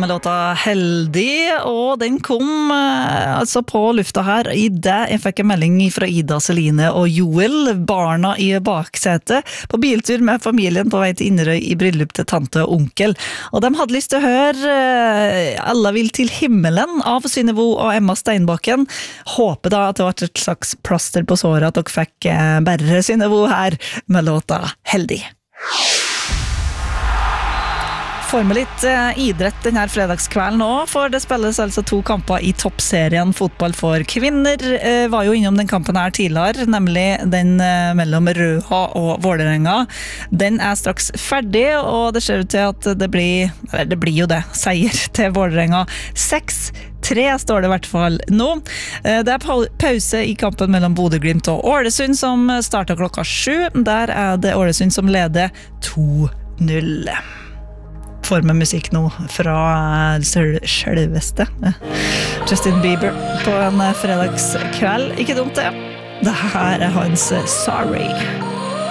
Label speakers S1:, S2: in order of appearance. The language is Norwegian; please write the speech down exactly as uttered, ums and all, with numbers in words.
S1: med låta Heldig, og den kom eh, altså på lufta her i det jeg fikk en melding fra Ida, Celine og Joel, barna i baksetet, på biltur med familien på vei til Inderøy i bryllup til tante og onkel. Og de hadde lyst til å høre eh, Alla vil til himmelen av Synnøve og Emma Steinbakken. Håper da at det var et slags plaster på såret at dere fikk eh, bare Synnøve her med låta Heldig. Får med litt eh, idrett denne fredagskvelden også, for det spilles altså to kamper i toppserien fotball for kvinner. Eh, var jo innom den kampen her tidligere, nemlig den eh, mellom Røha og Vålerenga. Den er straks ferdig, og det ser ut til at det blir, eller det blir jo det, seier til Vålerenga. seks tre står det i hvert fall nå. Eh, det er pause i kampen mellom Bodø/Glimt og Ålesund som starter klokka sju. Der er det Ålesund som leder to null. Får med musikk nå fra selveste Justin Bieber på en fredagskveld. Ikke dumt det. Det her er hans Sorry.